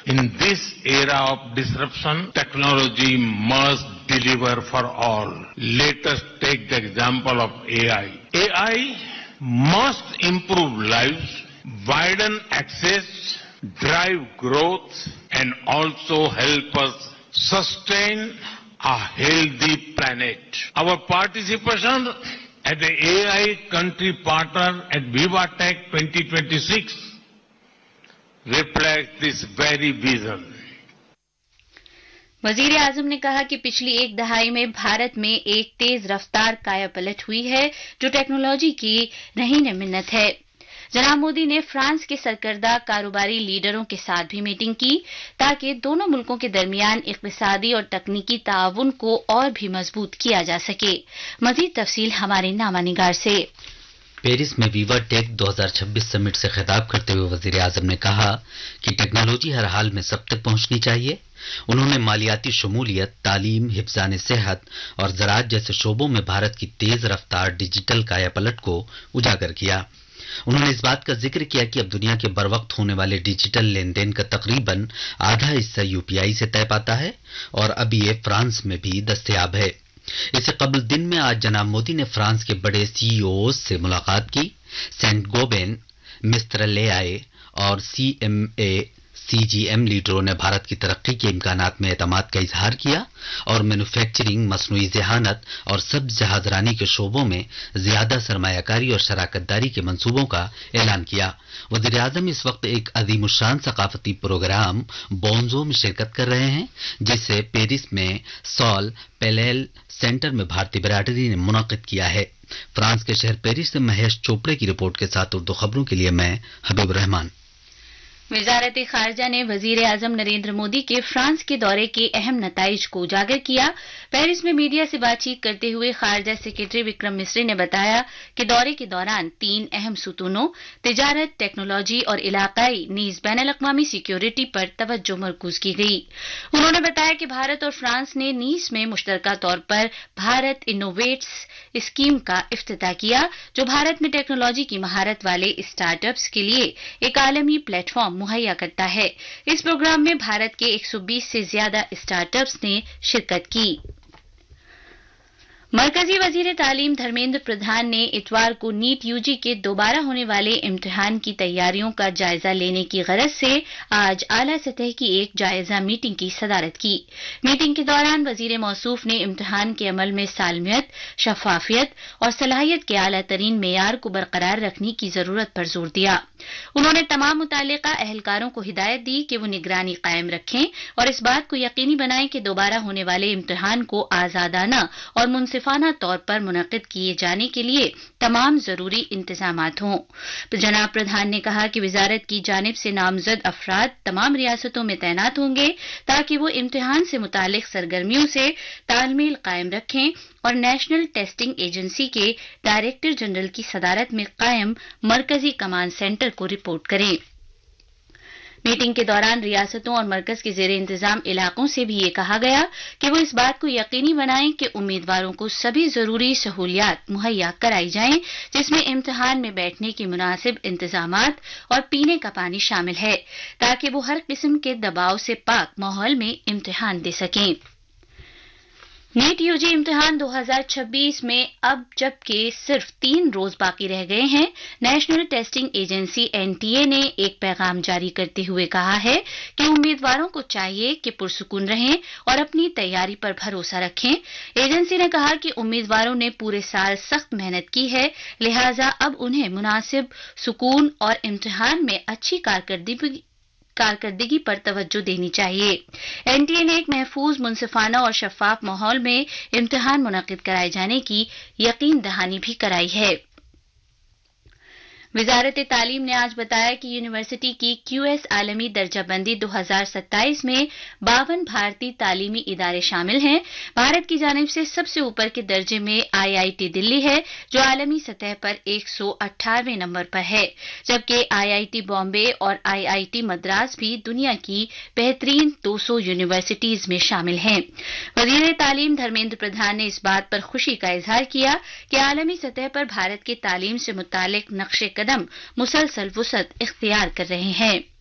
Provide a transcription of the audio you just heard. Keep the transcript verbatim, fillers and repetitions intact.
In this era of disruption, technology must deliver for all. Let us take the example of A I. A I must improve lives, widen access, drive growth, and also help us sustain a healthy planet. Our participation as the A I country partner at VivaTech twenty twenty-six reflects this very vision. वजीर आजम ने कहा कि पिछली एक दहाई में भारत में एक तेज रफ्तार कायापलट हुई है जो टेक्नोलॉजी की रहीन मिन्नत है। जनाब मोदी ने फ्रांस के सरकर्दा कारोबारी लीडरों के साथ भी मीटिंग की ताकि दोनों मुल्कों के दरमियान इक्तिसादी और तकनीकी ताउन को और भी मजबूत किया जा सके। मजीद तफसील हमारे नामा निगार से। पेरिस में वीवा टेक दो हज़ार छब्बीस समिट से खिताब करते हुए वजीर आजम ने कहा कि टेक्नोलॉजी हर हाल में सब तक पहुंचनी चाहिए। उन्होंने मालियाती शमूलियत, तालीम, हिफ्जान सेहत और ज़राअत जैसे शोबों में भारत की तेज रफ्तार डिजिटल कायापलट को उजागर किया। उन्होंने इस बात का जिक्र किया कि अब दुनिया के बर वक्त होने वाले डिजिटल लेन देन का तकरीबन आधा हिस्सा यूपीआई से तय पाता है और अब ये फ्रांस में भी दस्तयाब है। इससे कबल दिन में आज जनाब मोदी ने फ्रांस के बड़े सीईओ से मुलाकात की। सेंट गोबेन, मिस्टर ले आए और सीएमए सीजीएम लीडरों ने भारत की तरक्की के इम्कानात में एतमाद का इजहार किया और मैन्युफैक्चरिंग, मसनूई ज़हानत और सब्ज जहाजरानी के शोबों में ज्यादा सरमायाकारी और शराकतदारी के मंसूबों का ऐलान किया। वज़ीर आज़म इस वक्त एक अजीमुशान सकाफती प्रोग्राम बोन्जो में शिरकत कर रहे हैं जिसे पेरिस में सॉल पेलेल सेंटर में भारतीय बिरादरी ने मुनक़िद किया है। फ्रांस के शहर पेरिस से महेश चोपड़े की रिपोर्ट के साथ उर्दू खबरों के लिए मैं हबीब रहमान। वजारत खारजा ने वजीर आजम नरेंद्र मोदी के फ्रांस के दौरे के अहम नताइज को उजागर किया। पेरिस में मीडिया से बातचीत करते हुए खारजा सेक्रेटरी विक्रम मिस्री ने बताया कि दौरे के दौरान तीन अहम सुतूनों तिजारत, टेक्नोलॉजी और इलाकाई नीज बैनुल अक़वामी सिक्योरिटी पर तवज्जो मरकूज की गई। उन्होंने बताया कि भारत और फ्रांस ने नीस में मुश्तरका तौर पर भारत इनोवेट्स स्कीम का इफ्तिताह किया जो भारत में टेक्नोलॉजी की महारत वाले स्टार्टअप्स के लिए एक आलमी प्लेटफॉर्म मुहैया करता है। इस प्रोग्राम में भारत के एक सौ बीस से ज्यादा स्टार्टअप्स ने शिरकत की। मरकजी वजीर तालीम धर्मेंद्र प्रधान ने इतवार को नीट यूजी के दोबारा होने वाले इम्तिहान की तैयारियों का जायजा लेने की गरज से आज आला सतह की एक जायजा मीटिंग की सदारत की। मीटिंग के दौरान वजीर मौसूफ ने इम्तिहान के अमल में सालमियत, शफाफियत और सलाहियत के आला तरीन मेयार को बरकरार रखने की जरूरत पर जोर दिया। उन्होंने तमाम मुतालिका अहलकारों को हिदायत दी कि वो निगरानी कायम रखें और इस बात को यकीनी बनाएं कि दोबारा होने वाले इम्तिहान को आजादाना और मुनसिफाना तौर पर मुनक़िद किए जाने के लिए तमाम जरूरी इंतजामात हों। जनाब प्रधान ने कहा कि वजारत की जानिब से नामजद अफराद तमाम रियासतों में तैनात होंगे ताकि वो इम्तिहान से मुतालिक सरगर्मियों से तालमेल कायम रखें और नेशनल टेस्टिंग एजेंसी के डायरेक्टर जनरल की सदारत में कायम मरकजी कमांड सेंटर को रिपोर्ट करें। मीटिंग के दौरान रियासतों और मरकज के जेर इंतजाम इलाकों से भी ये कहा गया कि वो इस बात को यकीनी बनाएं कि उम्मीदवारों को सभी जरूरी सहूलियात मुहैया कराई जाएं जिसमें इम्तिहान में बैठने की मुनासिब इंतजामात और पीने का पानी शामिल है ताकि वो हर किस्म के दबाव से पाक माहौल में इम्तिहान दे सकें। नीट यूजी इम्तिहान दो हज़ार छब्बीस में अब जबकि सिर्फ तीन रोज बाकी रह गए हैं, नेशनल टेस्टिंग एजेंसी एनटीए ने एक पैगाम जारी करते हुए कहा है कि उम्मीदवारों को चाहिए कि पुरसुकून रहें और अपनी तैयारी पर भरोसा रखें। एजेंसी ने कहा कि उम्मीदवारों ने पूरे साल सख्त मेहनत की है, लिहाजा अब उन्हें मुनासिब सुकून और इम्तिहान में अच्छी कारकर्दगी कारकर्दगी पर तवज्जो देनी चाहिए। एनटीए ने एक महफूज, मुनसिफाना और शफाफ माहौल में इम्तिहान मुनक़िद कराए जाने की यकीन दहानी भी कराई है। वजारत तालीम ने आज बताया कि यूनिवर्सिटी की क्यूएस आलमी दर्जाबंदी दो हज़ार सत्ताईस में बावन भारतीय तालीमी इदारे शामिल हैं। भारत की जानिब से सबसे ऊपर के दर्जे में आईआईटी दिल्ली है जो आलमी सतह पर एक सौ अट्ठारहवें नंबर पर है, जबकि आईआईटी बॉम्बे और आईआईटी मद्रास भी दुनिया की बेहतरीन दो सौ यूनिवर्सिटीज में शामिल हैं। वजीर तालीम धर्मेंद्र प्रधान ने इस बात पर खुशी का इजहार किया कि आलमी सतह पर भारत के तालीम से मुतालिक नक्शे कदम मुसलसल वुसअत इख्तियार कर रहे हैं।